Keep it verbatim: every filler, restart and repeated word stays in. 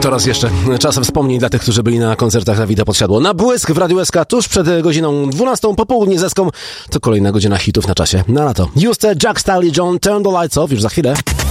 To raz jeszcze czas wspomnień dla tych, którzy byli na koncertach Dawida Podsiadło. Na błysk w Radiu S K tuż przed godziną dwunastą po południe zeską. To kolejna godzina hitów na czasie. Na lato. Juste, Jack Style i John, Turn the Lights Off już za chwilę.